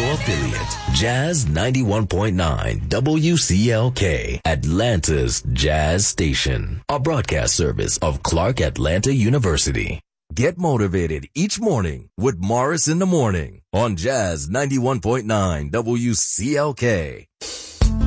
affiliate, Jazz 91.9 WCLK, Atlanta's Jazz Station, a broadcast service of Clark Atlanta University. Get motivated each morning with Morris in the Morning on Jazz 91.9 WCLK.